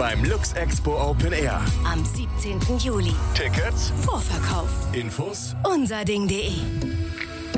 beim Lux Expo Open Air. Am 17. Juli. Tickets, Vorverkauf. Infos Unserding.de